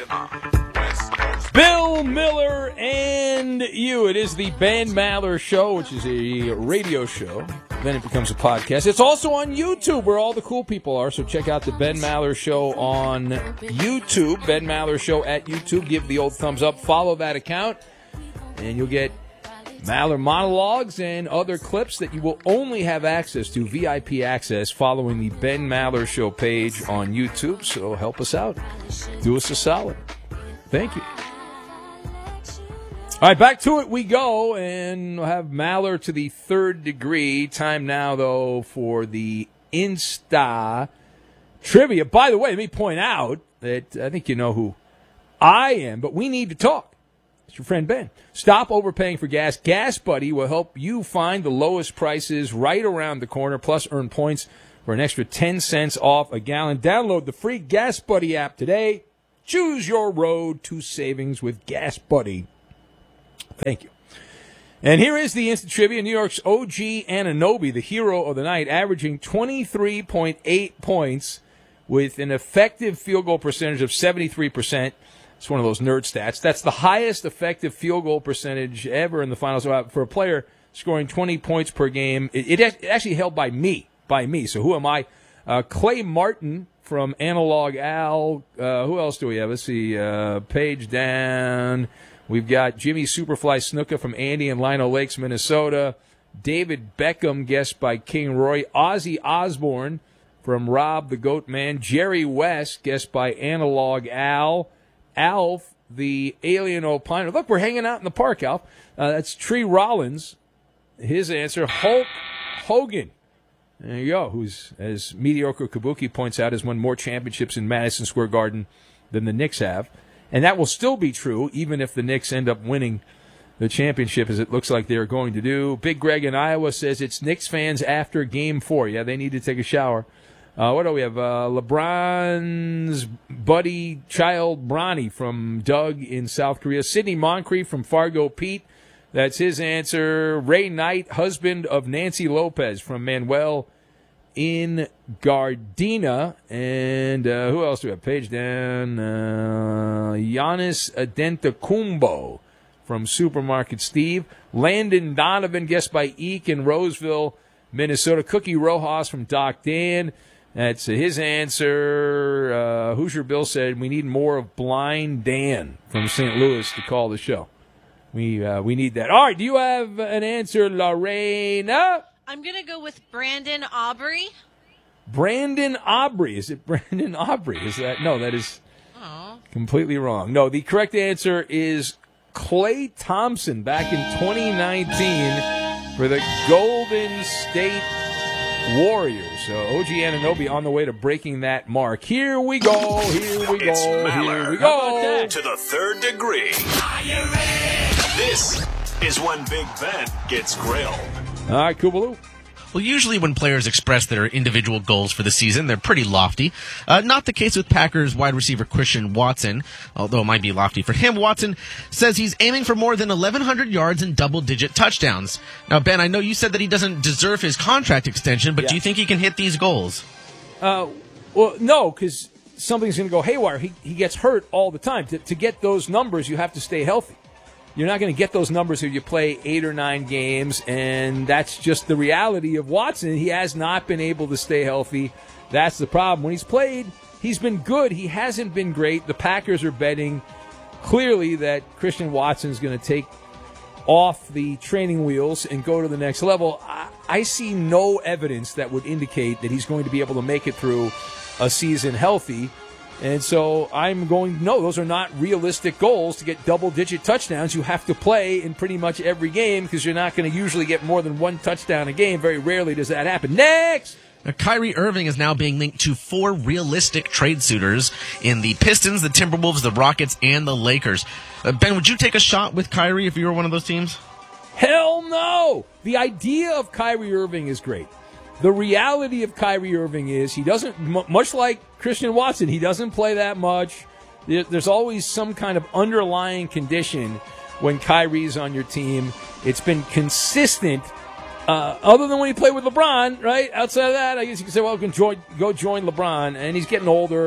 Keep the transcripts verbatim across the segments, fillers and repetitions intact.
Bill Miller and you. It is the Ben Maller Show, which is a radio show. Then it becomes a podcast. It's also on YouTube, where all the cool people are. So check out the Ben Maller Show on YouTube. Ben Maller Show at YouTube. Give the old thumbs up. Follow that account, and you'll get Maller monologues and other clips that you will only have access to, V I P access, following the Ben Maller Show page on YouTube. So help us out. Do us a solid. Thank you. All right, back to it we go, and we'll have Maller to the third degree. Time now, though, for the Insta trivia. By the way, let me point out that I think you know who I am, but we need to talk. It's your friend Ben. Stop overpaying for gas. Gas Buddy will help you find the lowest prices right around the corner, plus earn points for an extra ten cents off a gallon. Download the free Gas Buddy app today. Choose your road to savings with Gas Buddy. Thank you. And here is the instant trivia. New York's O G Anunoby, the hero of the night, averaging twenty-three point eight points with an effective field goal percentage of seventy-three percent. It's one of those nerd stats. That's the highest effective field goal percentage ever in the finals for a player scoring twenty points per game. It, it actually held by me, by me. So who am I? Uh, Clay Martin from Analog Al. Uh, who else do we have? Let's see. Uh, page down. We've got Jimmy Superfly Snuka from Andy and Lino Lakes, Minnesota. David Beckham, guest by King Roy. Ozzy Osbourne from Rob the Goat Man. Jerry West, guest by Analog Al. Alf, the Alien Opiner. Look, we're hanging out in the park, Alf. Uh, that's Tree Rollins. His answer, Hulk Hogan. There you go, who's, as Mediocre Kabuki points out, has won more championships in Madison Square Garden than the Knicks have. And that will still be true, even if the Knicks end up winning the championship, as it looks like they're going to do. Big Greg in Iowa says it's Knicks fans after Game four. Yeah, they need to take a shower. Uh, what do we have? Uh, LeBron's buddy, child, Bronny from Doug in South Korea. Sidney Moncrief from Fargo Pete. That's his answer. Ray Knight, husband of Nancy Lopez from Manuel in Gardena. And uh, who else do we have? Page down. Uh, Giannis Adentacumbo from Supermarket Steve. Landon Donovan, guest by Eek in Roseville, Minnesota. Cookie Rojas from Doc Dan. That's his answer. Uh, Hoosier Bill said we need more of Blind Dan from Saint Louis to call the show. We uh, we need that. All right, do you have an answer, Lorena? I'm going to go with Brandon Aubrey. Brandon Aubrey. Is it Brandon Aubrey? Is that? No, that is Aww. completely wrong. No, the correct answer is Klay Thompson back in twenty nineteen for the Golden State Warriors. So O G Anunoby on the way to breaking that mark. Here we go. Here we go. It's Maller. Here we go. To the third degree. This is when Big Ben gets grilled. All right, Kubaloo. Well, usually when players express their individual goals for the season, they're pretty lofty. Uh, not the case with Packers wide receiver Christian Watson, although it might be lofty for him. Watson says he's aiming for more than eleven hundred yards and double-digit touchdowns. Now, Ben, I know you said that he doesn't deserve his contract extension, but yeah. do you think he can hit these goals? Uh, well, no, because something's going to go haywire. He, he gets hurt all the time. To, to get those numbers, you have to stay healthy. You're not going to get those numbers if you play eight or nine games, and that's just the reality of Watson. He has not been able to stay healthy. That's the problem. When he's played, he's been good. He hasn't been great. The Packers are betting clearly that Christian Watson is going to take off the training wheels and go to the next level. I, I see no evidence that would indicate that he's going to be able to make it through a season healthy. And so I'm going, no, those are not realistic goals to get double-digit touchdowns. You have to play in pretty much every game because you're not going to usually get more than one touchdown a game. Very rarely does that happen. Next! Now, Kyrie Irving is now being linked to four realistic trade suitors in the Pistons, the Timberwolves, the Rockets, and the Lakers. Uh, Ben, would you take a shot with Kyrie if you were one of those teams? Hell no! The idea of Kyrie Irving is great. The reality of Kyrie Irving is he doesn't, much like Christian Watson, he doesn't play that much. There's always some kind of underlying condition when Kyrie's on your team. It's been consistent, uh, other than when he played with LeBron, right? Outside of that, I guess you can say, well, you can join, go join LeBron, and he's getting older.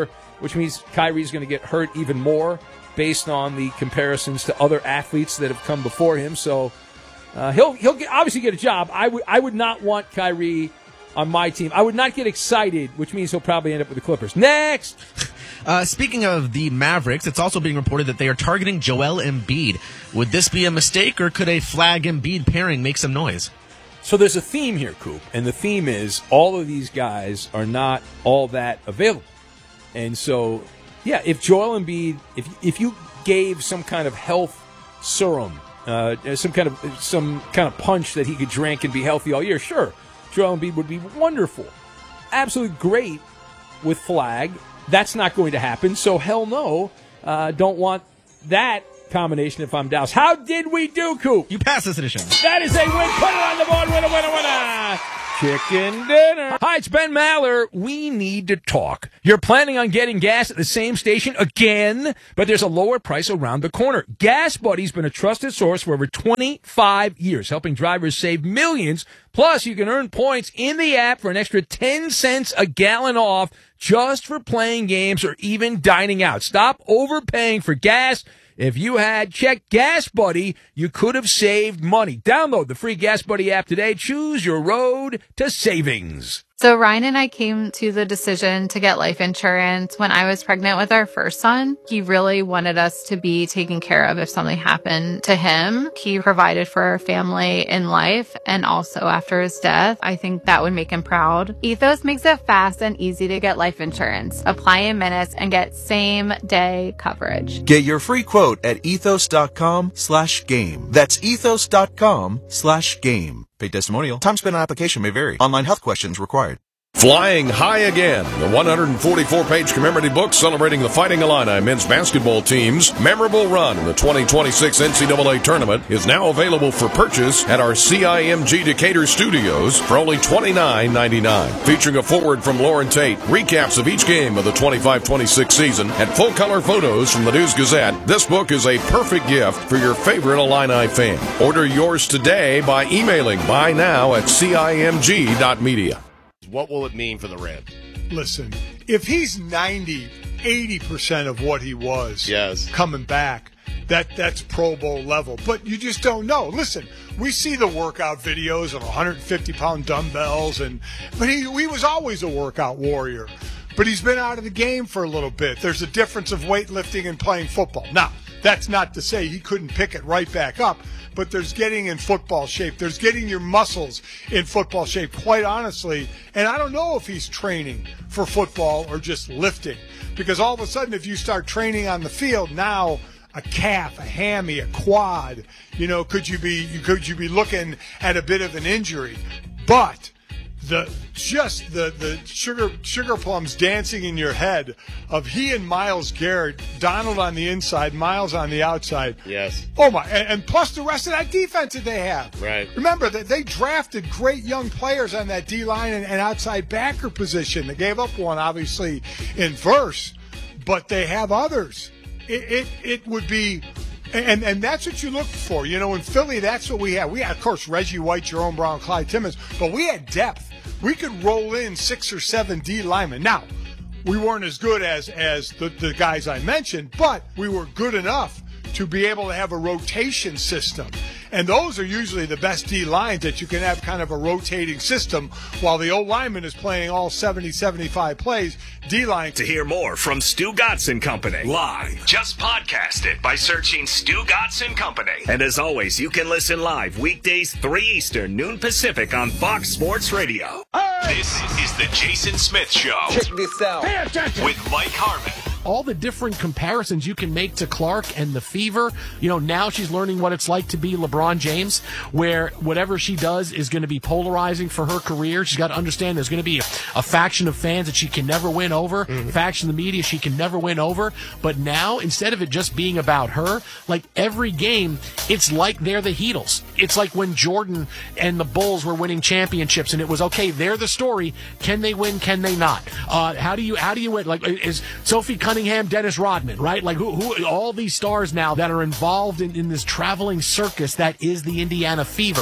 which means Kyrie's going to get hurt even more based on the comparisons to other athletes that have come before him. So uh, he'll he'll get, obviously get a job. I would I would not want Kyrie on my team. I would not get excited, which means he'll probably end up with the Clippers. Next! Uh, speaking of the Mavericks, it's also being reported that they are targeting Joel Embiid. Would this be a mistake, or could a Flag Embiid pairing make some noise? So there's a theme here, Coop, and the theme is all of these guys are not all that available. And so, yeah, if Joel Embiid, if if you gave some kind of health serum, uh, some kind of some kind of punch that he could drink and be healthy all year, sure, Joel Embiid would be wonderful, absolutely great with Flag. That's not going to happen, so hell no, uh, don't want that combination if I'm Dallas. How did we do, Coop? You passed this edition. That is a win. Put it on the board. Winner, winner, winner. Chicken dinner. Hi, it's Ben Maller. We need to talk. You're planning on getting gas at the same station again, but there's a lower price around the corner. Gas Buddy's been a trusted source for over twenty-five years, helping drivers save millions. Plus, you can earn points in the app for an extra ten cents a gallon off just for playing games or even dining out. Stop overpaying for gas. If you had checked Gas Buddy, you could have saved money. Download the free Gas Buddy app today. Choose your road to savings. So Ryan and I came to the decision to get life insurance when I was pregnant with our first son. He really wanted us to be taken care of if something happened to him. He provided for our family in life and also after his death. I think that would make him proud. Ethos makes it fast and easy to get life insurance. Apply in minutes and get same day coverage. Get your free quote at ethos.com slash game. That's ethos.com slash game. Paid testimonial. Time spent on application may vary. Online health questions required. Flying High Again, the one hundred forty-four page commemorative book celebrating the Fighting Illini men's basketball team's memorable run in the twenty twenty-six N C double A tournament, is now available for purchase at our C I M G Decatur studios for only twenty-nine ninety-nine. Featuring a foreword from Lauren Tate, recaps of each game of the twenty-five twenty-six season, and full-color photos from the News Gazette, this book is a perfect gift for your favorite Illini fan. Order yours today by emailing buy now at C I M G dot media. What will it mean for the Reds? Listen, if he's ninety, eighty percent of what he was yes. coming back, that that's Pro Bowl level. But you just don't know. Listen, we see the workout videos of one hundred fifty pound dumbbells, and but he, he was always a workout warrior. But he's been out of the game for a little bit. There's a difference of weightlifting and playing football. Now, that's not to say he couldn't pick it right back up, but there's getting in football shape. There's getting your muscles in football shape, quite honestly. And I don't know if he's training for football or just lifting, because all of a sudden if you start training on the field, now a calf, a hammy, a quad, you know, could you be could you be looking at a bit of an injury? But the just the the sugar sugar plums dancing in your head of he and Myles Garrett, Donald on the inside, Myles on the outside. Yes. Oh my! And, and plus the rest of that defense that they have. Right. Remember that they drafted great young players on that D line and, and outside backer position. They gave up one obviously in verse, but they have others. It it, it would be. And and that's what you look for. You know, in Philly, that's what we had. We had, of course, Reggie White, Jerome Brown, Clyde Timmons, but we had depth. We could roll in six or seven D linemen. Now, we weren't as good as, as the, the guys I mentioned, but we were good enough to be able to have a rotation system. And those are usually the best D lines, that you can have kind of a rotating system while the old lineman is playing all seventy, seventy-five plays. D line. To hear more from Stu Gatz and Company live, just podcast it by searching Stu Gatz and Company. And as always, you can listen live weekdays three Eastern, noon Pacific on Fox Sports Radio. Hey! This is the Jason Smith Show. Check this out. Pay attention. With Mike Harmon. All the different comparisons you can make to Clark and the Fever. You know, now she's learning what it's like to be LeBron James, where whatever she does is going to be polarizing for her career. She's got to understand there's going to be a, a faction of fans that she can never win over, mm-hmm. faction of the media she can never win over. But now, instead of it just being about her, like every game, it's like they're the Heatles. It's like when Jordan and the Bulls were winning championships, and it was, okay, they're the story. Can they win? Can they not? Uh, how do you, how do you win? Like, is Sophie Cunningham, Dennis Rodman, right? Like who, who, all these stars now that are involved in, in this traveling circus that is the Indiana Fever.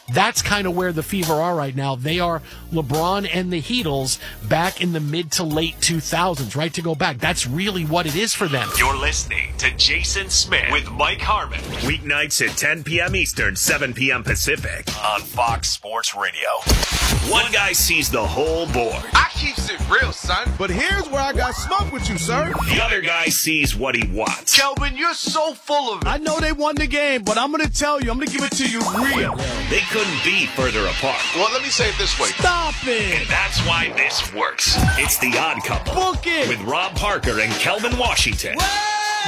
That's kind of where the Fever are right now. They are LeBron and the Heatles back in the mid to late two thousands, right to go back. That's really what it is for them. You're listening to Jason Smith with Mike Harmon. Weeknights at ten p.m. Eastern, seven p.m. Pacific on Fox Sports Radio. One guy sees the whole board. I keeps it real, son. But here's where I got smoke with you, sir. The other guy sees what he wants. Kelvin, you're so full of it. I know they won the game, but I'm going to tell you, I'm going to give it to you real. They couldn't be further apart. Well, let me say it this way. Stop it. And that's why this works. It's The Odd Couple. Book it. With Rob Parker and Kelvin Washington. What?